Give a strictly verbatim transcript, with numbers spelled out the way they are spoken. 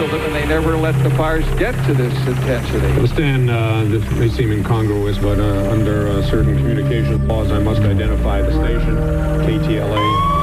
concealed them, and they never let the fires get to this intensity. I understand uh, this may seem incongruous, but uh, under uh, certain communication laws, I must identify the station, K T L A.